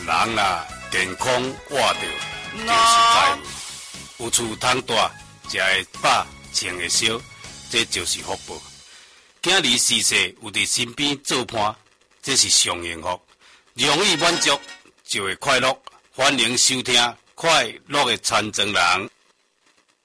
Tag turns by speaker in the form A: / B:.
A: 人啦健康活着就是财富，有厝通住，食会饱，穿会烧，这就是福报。今日逝世有伫身边做伴，这是上幸福。容易满足就会快乐。欢迎收听《快乐的传承人》。